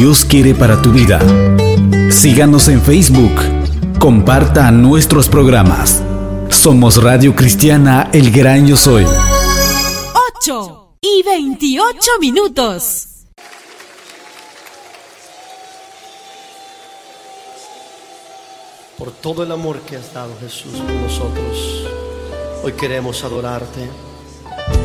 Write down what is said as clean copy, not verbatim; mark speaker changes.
Speaker 1: Dios quiere para tu vida. Síganos en Facebook. Comparta nuestros programas. Somos Radio Cristiana El Gran Yo Soy.
Speaker 2: 8:28.
Speaker 3: Por todo el amor que has dado, Jesús, por nosotros, hoy queremos adorarte.